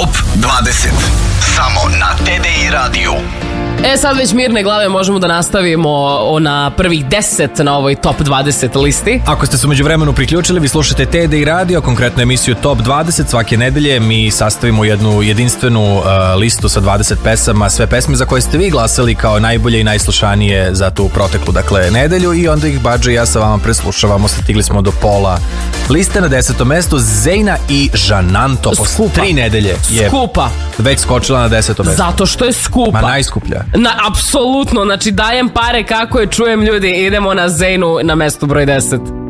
Top 20. Samo na TDI radiju. Sad već mirne glave možemo da nastavimo na prvih 10 na ovoj Top 20 listi. Ako ste se umeđu vremenu priključili, vi slušate TDI radio, konkretno emisiju Top 20. Svake nedelje mi sastavimo jednu jedinstvenu listu sa 20 pesama, sve pesme za koje ste vi glasali kao najbolje i najslušanije za tu proteklu, nedelju, i onda ih Badže i ja sa vama preslušavamo. Stigli smo do pola liste. Na 10. mestu Zejna i Žananto. Posle 3 nedelje je skupa već skočila na 10. mesto. Zato što je skupa. Ma najskuplja. Apsolutno, znači dajem pare kako je čujem, ljudi, idemo na Zejnu na mestu broj 10.